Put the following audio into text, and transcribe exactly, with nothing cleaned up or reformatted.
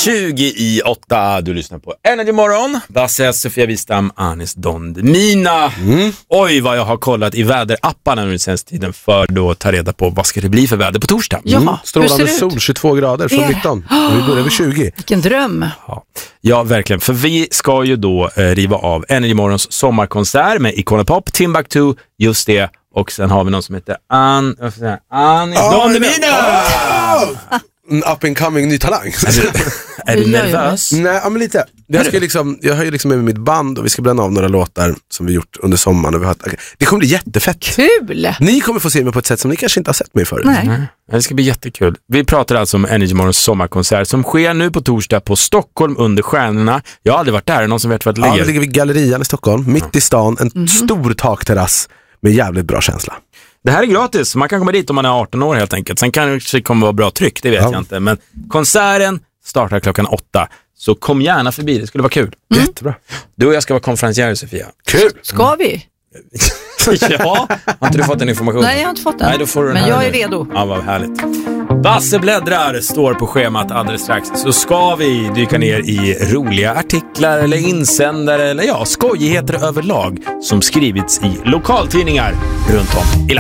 tjugo i åtta, du lyssnar på Energy Morgon. Basse, Sofia Wistam, Anis Don Demina. Mm. Oj, vad jag har kollat i väderapparna nu den senaste tiden för att ta reda på vad ska det bli för väder på torsdag. Ja, mm. Strålande sol, tjugotvå grader från nitton. Och vi börjar vid tjugo. Vilken dröm. Ja. ja, verkligen. För vi ska ju då eh, riva av Energy Morgons sommarkonsert med Icona Pop, Timbuktu, just det. Och sen har vi någon som heter An... Anis oh, Don Demina! En up and coming ny talang. Är du nervös? Nej, men lite. Jag, ska liksom, jag har ju liksom med mitt band och vi ska bränna av några låtar som vi gjort under sommaren. Och vi har, det kommer bli jättefett. Kul! Ni kommer få se mig på ett sätt som ni kanske inte har sett mig förut. Nej. Mm. Det ska bli jättekul. Vi pratar alltså om Energy Morgons sommarkonsert som sker nu på torsdag på Stockholm under stjärnorna. Jag har aldrig varit där, någon som vet vad det ligger? Ja, det ligger vid Gallerian i Stockholm, mitt mm. i stan. En mm. stor takterrass med jävligt bra känsla. Det här är gratis, man kan komma dit om man är arton år helt enkelt. Sen kan det komma vara bra tryck, det vet ja. jag inte. Men konserten startar klockan åtta. Så kom gärna förbi, det skulle vara kul. Mm. Jättebra. Du och jag ska vara konferencier, Sofia. Kul! Ska vi? Ja, har inte du fått den informationen? Nej, jag har inte fått den. Nej, då får du den. Men jag nu. är redo. Ja, vad härligt. Basse bläddrar står på schemat alldeles strax. Så ska vi dyka ner i roliga artiklar eller insändare eller ja, skojigheter överlag som skrivits i lokaltidningar runt om i landet.